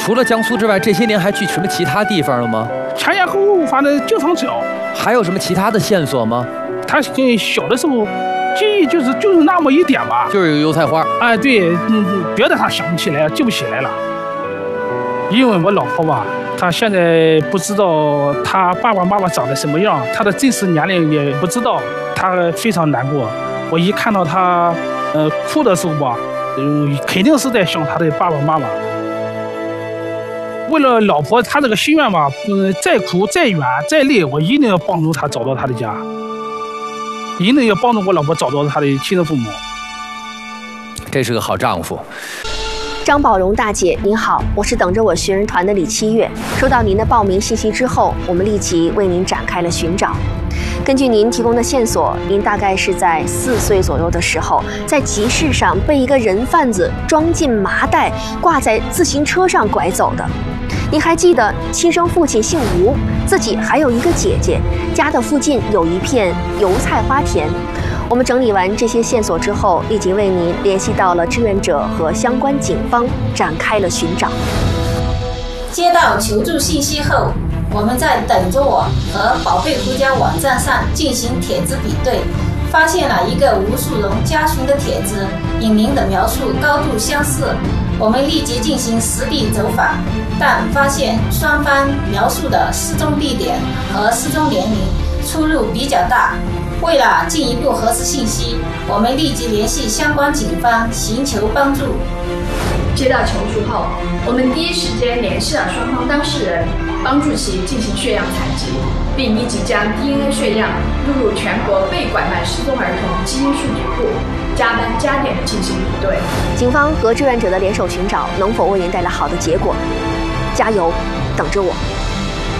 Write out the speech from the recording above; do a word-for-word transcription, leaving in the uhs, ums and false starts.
除了江苏之外，这些年还去什么其他地方了吗？ 前前后后反正经常找。 还有什么其他的线索吗？ 他小的时候记忆就是就是那么一点吧， 就是有油菜花。 哎，对，嗯，别的他想不起来，记不起来了。因为我老婆吧，她现在不知道她爸爸妈妈长得什么样，她的真实年龄也不知道，她非常难过。我一看到她，呃，哭的时候吧，嗯，肯定是在想她的爸爸妈妈。为了老婆，她这个心愿吧，嗯，再苦再远再累，我一定要帮助她找到她的家，一定要帮助我老婆找到她的亲生父母。 这是个好丈夫。 张宝荣大姐您好，我是等着我寻人团的李七月。收到您的报名信息之后，我们立即为您展开了寻找。根据您提供的线索，您大概是在四岁左右的时候，在集市上被一个人贩子装进麻袋，挂在自行车上拐走的。您还记得亲生父亲姓吴，自己还有一个姐姐，家的附近有一片油菜花田。我们整理完这些线索之后，立即为您联系到了志愿者和相关警方，展开了寻找。 接到求助信息后，我们在等着我和宝贝回家网站上进行帖子比对，发现了一个吴树荣家寻的帖子，隐名的描述高度相似。我们立即进行实地走访，但发现双方描述的失踪地点和失踪年龄出入比较大。为了进一步核实信息，我们立即联系相关警方寻求帮助。 接到求助后，我们第一时间联系了双方当事人，帮助其进行血样采集，并立即将 D N A 血样录入全国被拐卖失踪儿童基因数据库，加班加点地进行比对。 警方和志愿者的联手寻找，能否为您带来好的结果？加油，等着我。